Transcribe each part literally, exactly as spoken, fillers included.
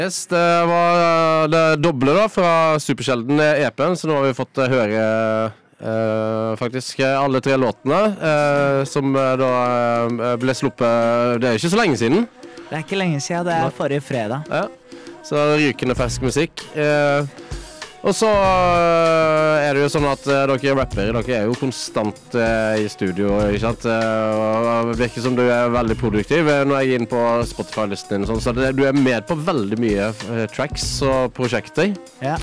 Yes, det var det doble da fra Supersjelden E P-en, så nå har vi fått høre eh, faktisk alle tre låtene eh, som da eh, ble sluppet, det er ikke så lenge siden. Det er ikke lenge siden, det er forrige fredag. Ja, så det er rykende fersk musikk. Eh, og så eh, er det jo sånn at eh, dere rapper, dere er jo konstant eh, i studio, ikke sant? Eh, og det virker som du er veldig produktiv. Nå er jeg inne på Spotify-listen din, sånn, så det, du er med på veldig mye eh, tracks og prosjekter. Ja.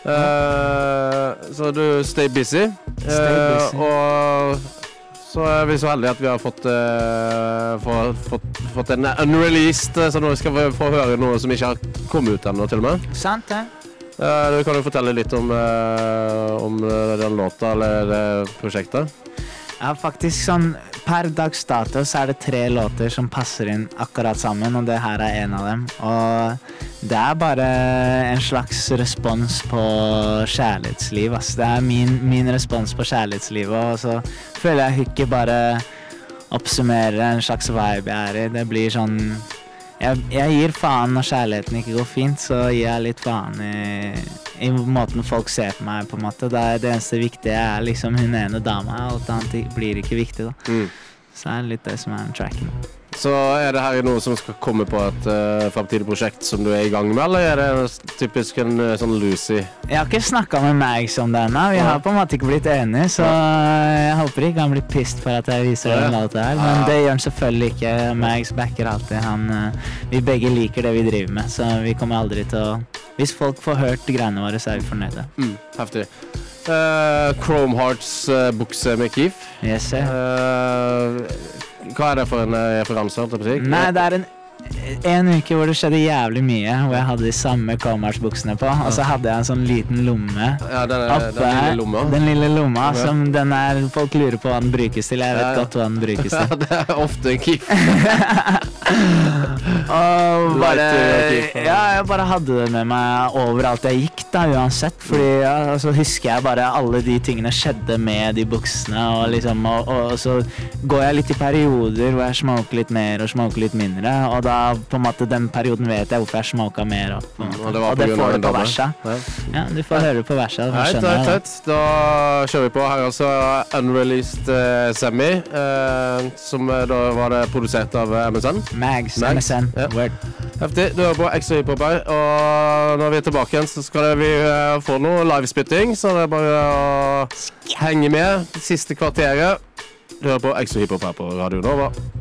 Eh, så du stay busy. Stay busy. Eh, og så er vi så heldige at vi har fått, eh, fått, fått, fått en unreleased, så nå skal vi få høre noe som ikke har kommet ut ennå til og med. Sant det? Uh, du kan jo fortelle litt om, uh, om den låta eller det prosjektet. Ja, faktisk sånn, per dags dato så er det tre låter som passer inn akkurat sammen, og det her er en av dem. Og det er bare en slags respons på kjærlighetsliv, ass. Det er min, min respons på kjærlighetslivet, og så føler jeg hooket bare oppsummerer en slags vibe jeg er i. Det blir sånn... Jeg, jeg gir faen når kjærligheten ikke går fint, så gir jeg litt faen i, i måten folk ser på meg, på en måte. Det, er det eneste viktige er liksom hun ene dama, alt annet blir ikke viktig da. Mm. Så det er litt det som er en tracken. Så er det her noe som skal komme på et uh, fremtidig prosjekt som du er i gang med, eller er det typisk en uh, sånn Lucy? Jeg har ikke snakket med Mags om det ennå, vi har på en måte ikke blitt enige, så jeg håper ikke han blir pissed for at jeg viser den låta her, men det gjør han selvfølgelig ikke. Mags backer alltid, han, uh, vi begge liker det vi driver med, så vi kommer aldri til å... Hvis folk får hørt greiene våre, så er vi fornøyde. Mm, heftig. Uh, Chrome Hearts uh, bukse med Keef. Yes, sir. Uh, hva er det for en referanse? Nei, det er en, en uke hvor det skjedde jævlig mye, hvor jeg hadde de samme Chrome Hearts buksene på, og så hadde jeg en sånn liten lomme. Ja, den, er, oppe, den lille lomma. Den lille lomma, ja. Som den er, folk lurer på hva den brukes til. Jeg vet ja. godt hva den brukes til. Ja, det er ofte en Keef. Og bare, ja, jeg bare hadde det med meg overalt jeg gikk da, uansett, fordi ja, så husker jeg bare alle de tingene skjedde med de buksene, og liksom, og, og, og så går jeg litt i perioder hvor jeg smoker litt mer og smoker litt mindre, og da på en måte den perioden vet jeg hvorfor jeg smoker mer, og, og, og, det, og det får du på verset. Ja. Ja, du får høre på verset. Right, right, right. Da kjører vi på her, altså Unreleased uh, Semi, uh, som uh, da var det produsert av M S N. Mags, Mags. M S N, ja. Word. Heftig, du hører på Extra Hiphop her, og når vi er tilbake igjen så skal vi uh, få noe livespitting, så det er bare å henge med det siste kvarteret. Du hører på Extra Hiphop her på Radio Nova.